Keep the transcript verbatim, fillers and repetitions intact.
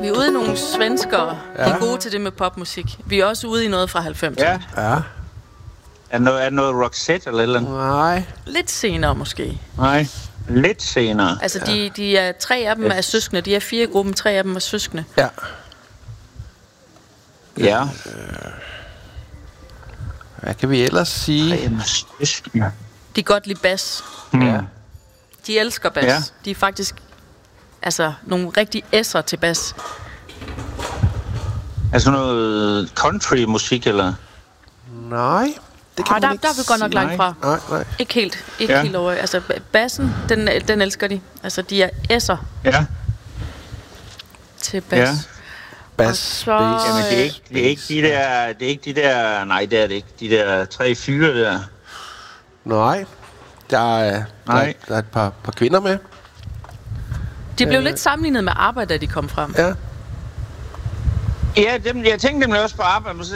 Vi er ude i nogle svenskere, ja. De er gode til det med popmusik. Vi er også ude i noget fra halvfemserne. Ja. Ja. Er det noget, er det noget Roxette eller eller andet? Nej. Lidt senere måske. Nej, lidt senere. Altså, ja. de, de er tre af dem yes. er søskende. De er fire i gruppen, tre af dem er søskende. Ja. Ja. Hvad kan vi ellers sige? Tre af dem er søskende. De kan godt lide bas. Hmm. Ja. De elsker bas. Ja. De er faktisk altså nogle rigtig esser til bas. Altså noget country-musik, eller? Nej, det kan Ej, man der, ikke der er vi godt nok langt fra. Nej, nej. Ikke helt, ikke ja. helt over. Altså, bassen, den, den elsker de. Altså, de er esser. Ja. Til bas. Ja. Bas, så, bass. Jamen, det er ikke, det er ikke de der, det er ikke de der, nej, det er det ikke. De der tre fyre der. Nej. Der er, nej. Der, der er et par, par kvinder med. De blev øh. lidt sammenlignet med arbejde, da de kom frem. Ja. Ja, dem, jeg tænkte nemlig også på arbejde.